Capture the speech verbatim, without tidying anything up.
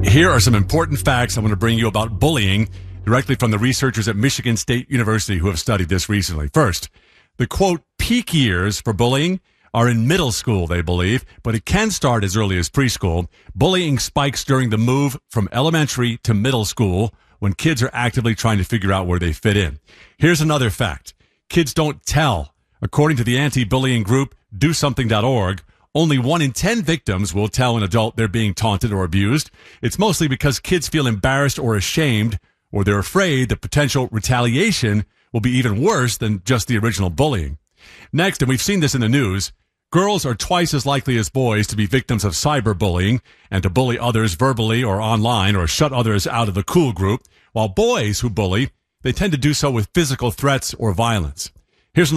Here are some important facts I'm going to bring you about bullying directly from the researchers at Michigan State University who have studied this recently. First, the quote, peak years for bullying are in middle school, they believe, but it can start as early as preschool. Bullying spikes during the move from elementary to middle school when kids are actively trying to figure out where they fit in. Here's another fact. Kids don't tell. According to the anti-bullying group do something dot org, only one in ten victims will tell an adult they're being taunted or abused. It's mostly because kids feel embarrassed or ashamed, or they're afraid that potential retaliation will be even worse than just the original bullying. Next, and we've seen this in the news, girls are twice as likely as boys to be victims of cyberbullying and to bully others verbally or online or shut others out of the cool group, while boys who bully, they tend to do so with physical threats or violence.